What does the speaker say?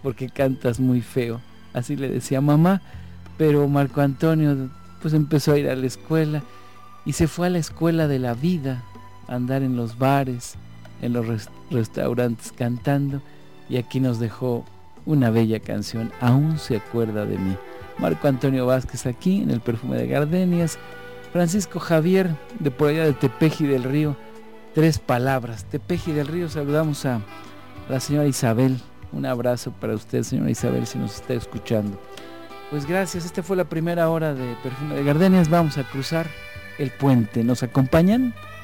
porque cantas muy feo. Así le decía mamá, pero Marco Antonio pues empezó a ir a la escuela y se fue a la escuela de la vida, a andar en los bares, en los restaurantes cantando, y aquí nos dejó una bella canción, Aún se acuerda de mí. Marco Antonio Vázquez aquí en El Perfume de Gardenias. Francisco Javier de por allá de Tepeji del Río, 3 palabras. Tepeji del Río, saludamos a la señora Isabel. Un abrazo para usted, señora Isabel, si nos está escuchando. Pues gracias, esta fue la primera hora de Perfume de Gardenias. Vamos a cruzar el puente. ¿Nos acompañan?